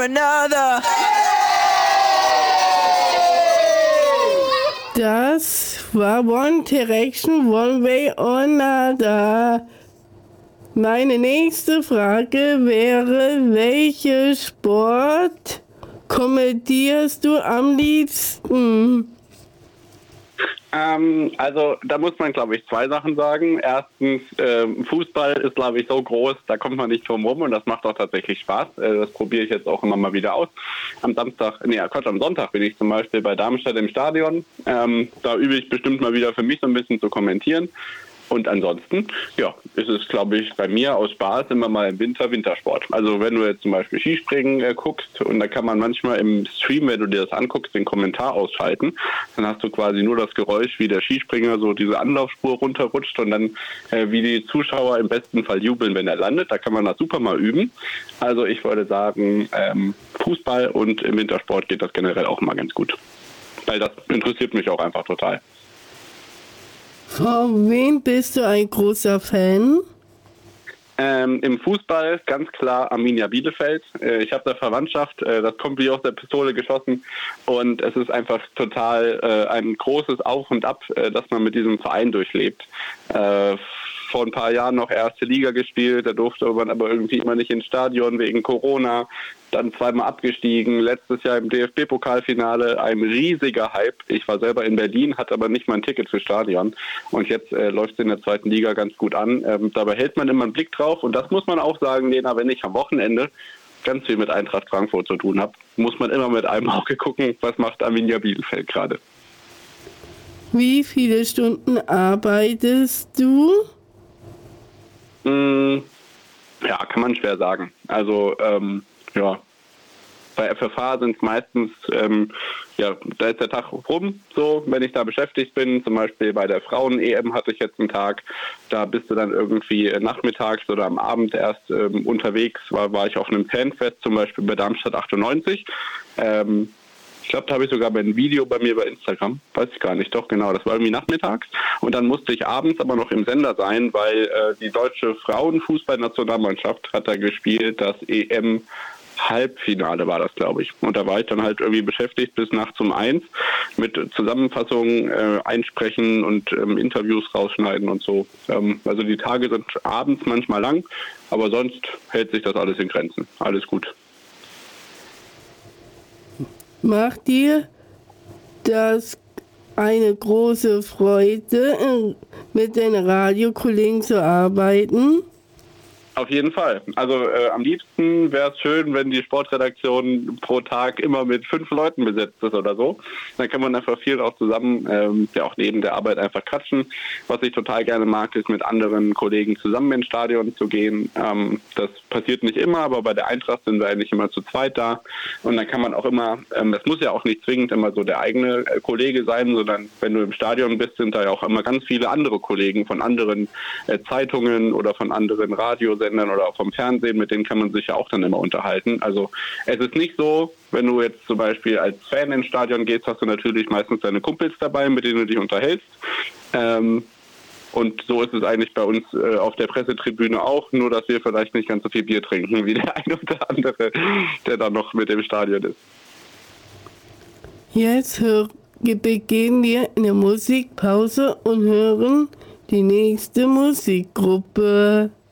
another. Das war One Direction, One Way or Another. Meine nächste Frage wäre, welchen Sport kommentierst du am liebsten? Also da muss man, glaube ich, zwei Sachen sagen. Erstens, Fußball ist, glaube ich, so groß, da kommt man nicht drum rum und das macht auch tatsächlich Spaß. Das probiere ich jetzt auch immer mal wieder aus. Am Sonntag bin ich zum Beispiel bei Darmstadt im Stadion. Da übe ich bestimmt mal wieder für mich so ein bisschen zu kommentieren. Und ansonsten, ja, ist es, glaube ich, bei mir aus Spaß immer mal im Wintersport. Also wenn du jetzt zum Beispiel Skispringen guckst und da kann man manchmal im Stream, wenn du dir das anguckst, den Kommentar ausschalten, dann hast du quasi nur das Geräusch, wie der Skispringer so diese Anlaufspur runterrutscht und dann wie die Zuschauer im besten Fall jubeln, wenn er landet. Da kann man das super mal üben. Also ich würde sagen, Fußball und im Wintersport geht das generell auch immer ganz gut. Weil das interessiert mich auch einfach total. Von wem bist du ein großer Fan? Im Fußball ganz klar Arminia Bielefeld. Ich habe da Verwandtschaft, das kommt wie aus der Pistole geschossen und es ist einfach total ein großes Auf und Ab, das man mit diesem Verein durchlebt. Vor ein paar Jahren noch erste Liga gespielt, da durfte man aber irgendwie immer nicht ins Stadion wegen Corona, dann zweimal abgestiegen, letztes Jahr im DFB-Pokalfinale ein riesiger Hype. Ich war selber in Berlin, hatte aber nicht mal ein Ticket fürs Stadion und jetzt läuft es in der zweiten Liga ganz gut an. Dabei hält man immer einen Blick drauf und das muss man auch sagen, Lena, wenn ich am Wochenende ganz viel mit Eintracht Frankfurt zu tun habe, muss man immer mit einem Auge gucken, was macht Arminia Bielefeld gerade. Wie viele Stunden arbeitest du? Ja, kann man schwer sagen. Also, bei FFH sind es meistens, da ist der Tag rum, so, wenn ich da beschäftigt bin. Zum Beispiel bei der Frauen-EM hatte ich jetzt einen Tag, da bist du dann irgendwie nachmittags oder am Abend erst unterwegs, war ich auf einem Fanfest, zum Beispiel bei Darmstadt 98. Ich glaube, da habe ich sogar ein Video bei mir bei Instagram. Weiß ich gar nicht. Doch, genau. Das war irgendwie nachmittags. Und dann musste ich abends aber noch im Sender sein, weil die deutsche Frauenfußballnationalmannschaft hat da gespielt. Das EM-Halbfinale war das, glaube ich. Und da war ich dann halt irgendwie beschäftigt bis nachts um 1 mit Zusammenfassungen einsprechen und Interviews rausschneiden und so. Also die Tage sind abends manchmal lang, aber sonst hält sich das alles in Grenzen. Alles gut. Macht dir das eine große Freude, mit deinen Radiokollegen zu arbeiten? Auf jeden Fall. Also am liebsten wäre es schön, wenn die Sportredaktion pro Tag immer mit 5 Leuten besetzt ist oder so. Dann kann man einfach viel auch zusammen, auch neben der Arbeit einfach quatschen. Was ich total gerne mag, ist mit anderen Kollegen zusammen ins Stadion zu gehen. Das passiert nicht immer, aber bei der Eintracht sind wir eigentlich immer zu zweit da. Und dann kann man auch immer, es muss ja auch nicht zwingend immer so der eigene Kollege sein, sondern wenn du im Stadion bist, sind da ja auch immer ganz viele andere Kollegen von anderen Zeitungen oder von anderen Radiosendern oder auch vom Fernsehen, mit denen kann man sich ja auch dann immer unterhalten. Also es ist nicht so, wenn du jetzt zum Beispiel als Fan ins Stadion gehst, hast du natürlich meistens deine Kumpels dabei, mit denen du dich unterhältst. Und so ist es eigentlich bei uns auf der Pressetribüne auch, nur dass wir vielleicht nicht ganz so viel Bier trinken wie der eine oder andere, der dann noch mit im Stadion ist. Jetzt beginnen wir eine Musikpause und hören die nächste Musikgruppe.